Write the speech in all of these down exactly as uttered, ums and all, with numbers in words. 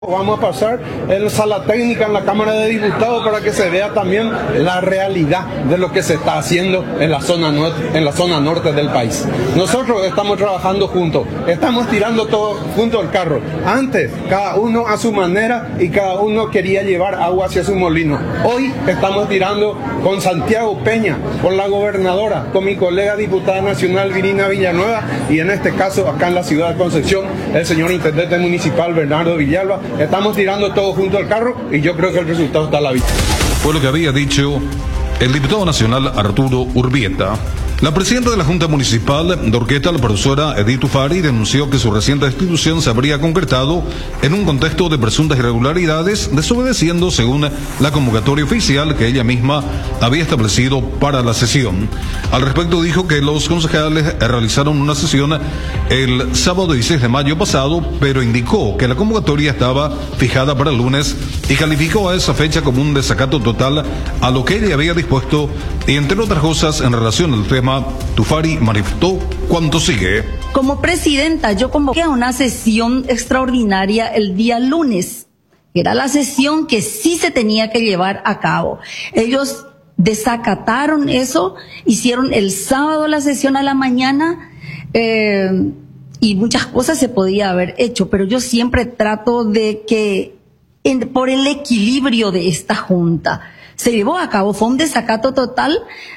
Vamos a pasar en la sala técnica en la Cámara de Diputados para que se vea también la realidad de lo que se está haciendo en la zona norte, en la zona norte del país. Nosotros estamos trabajando juntos, estamos tirando todo junto al carro. Antes, cada uno a su manera y cada uno quería llevar agua hacia su molino. Hoy estamos tirando con Santiago Peña, con la gobernadora, con mi colega diputada nacional Virina Villanueva y en este caso acá en la ciudad de Concepción, el señor intendente municipal Bernardo Villalba. Estamos tirando todo junto al carro y yo creo que el resultado está a la vista. Fue lo que había dicho el diputado nacional Arturo Urbieta. La presidenta de la Junta Municipal de Orqueta, la profesora Edith Tufari, denunció que su reciente destitución se habría concretado en un contexto de presuntas irregularidades, desobedeciendo según la convocatoria oficial que ella misma había establecido para la sesión. Al respecto dijo que los concejales realizaron una sesión el sábado dieciséis de mayo pasado, pero indicó que la convocatoria estaba fijada para el lunes y calificó a esa fecha como un desacato total a lo que ella había dispuesto y, entre otras cosas, en relación al tema, Tufari manifestó cuánto sigue. Como presidenta, yo convoqué a una sesión extraordinaria el día lunes. Era la sesión que sí se tenía que llevar a cabo. Ellos desacataron eso, hicieron el sábado la sesión a la mañana eh, y muchas cosas se podía haber hecho, pero yo siempre trato de que, en, por el equilibrio de esta junta, se llevó a cabo, fue un desacato total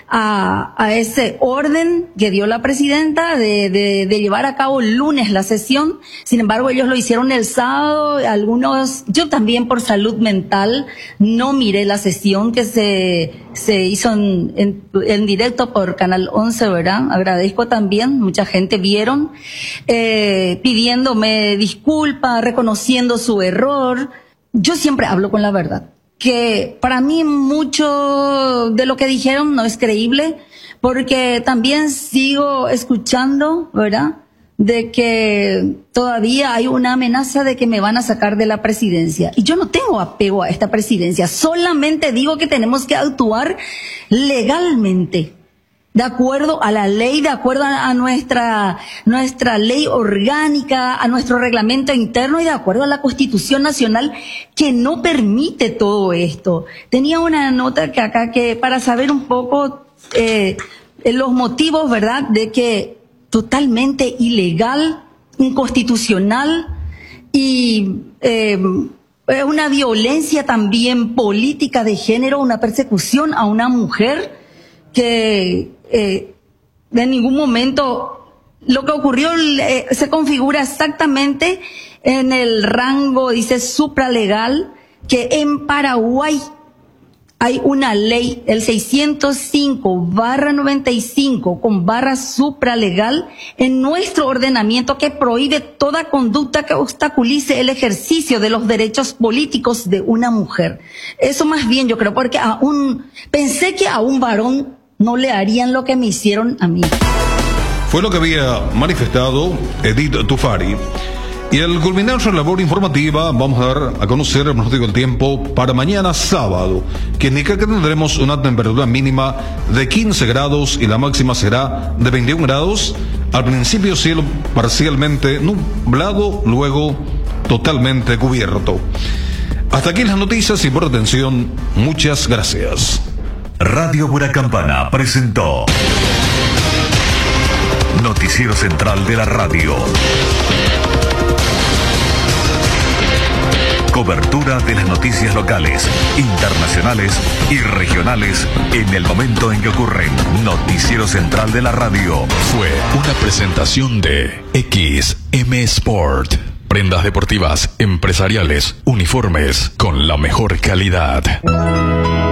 a, a ese orden que dio la presidenta de, de, de llevar a cabo el lunes la sesión. Sin embargo, ellos lo hicieron el sábado, algunos, yo también por salud mental no miré la sesión que se, se hizo en, en, en directo por Canal once, ¿verdad? Agradezco también, mucha gente vieron, eh, pidiéndome disculpas, reconociendo su error. Yo siempre hablo con la verdad, que para mí mucho de lo que dijeron no es creíble, porque también sigo escuchando, ¿verdad?, de que todavía hay una amenaza de que me van a sacar de la presidencia. Y yo no tengo apego a esta presidencia, solamente digo que tenemos que actuar legalmente, de acuerdo a la ley, de acuerdo a nuestra, nuestra ley orgánica, a nuestro reglamento interno y de acuerdo a la Constitución Nacional, que no permite todo esto. Tenía una nota que acá que para saber un poco eh, los motivos, ¿verdad?, de que totalmente ilegal, inconstitucional y eh, una violencia también política de género, una persecución a una mujer que eh, en ningún momento lo que ocurrió eh, se configura exactamente en el rango, dice, supralegal, que en Paraguay hay una ley, el seiscientos cinco barra noventa y cinco con barra supralegal en nuestro ordenamiento que prohíbe toda conducta que obstaculice el ejercicio de los derechos políticos de una mujer. Eso más bien yo creo, porque a un, pensé que a un varón no le harían lo que me hicieron a mí. Fue lo que había manifestado Edith Tufari. Y al culminar su labor informativa, vamos a dar a conocer el pronóstico del tiempo para mañana sábado, que indica que tendremos una temperatura mínima de quince grados y la máxima será de veintiún grados. Al principio cielo parcialmente nublado, luego totalmente cubierto. Hasta aquí las noticias y por atención, muchas gracias. Radio Buracampana presentó Noticiero Central de la Radio. Cobertura de las noticias locales, internacionales y regionales en el momento en que ocurren. Noticiero Central de la Radio. Fue una presentación de X M Sport. Prendas deportivas, empresariales, uniformes con la mejor calidad.